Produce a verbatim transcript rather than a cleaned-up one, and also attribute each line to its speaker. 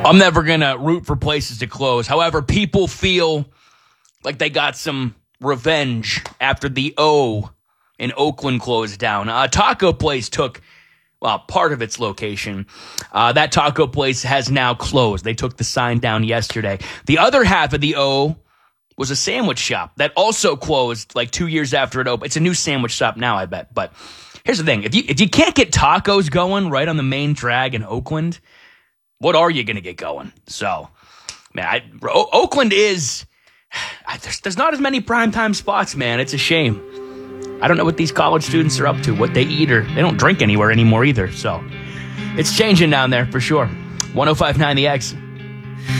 Speaker 1: I'm never going to root for places to close. However, people feel like they got some revenge after the O in Oakland closed down. A taco place took, well, part of its location. Uh, that taco place has now closed. They took the sign down yesterday. The other half of the O was a sandwich shop that also closed like two years after it opened. It's a new sandwich shop now, I bet. But here's the thing. If you if you can't get tacos going right on the main drag in Oakland, what are you going to get going? So, man, I, o- Oakland is, I, there's, there's not as many primetime spots, man. It's a shame. I don't know what these college students are up to, what they eat, or they don't drink anywhere anymore either. So, it's changing down there for sure. one oh five point nine The X.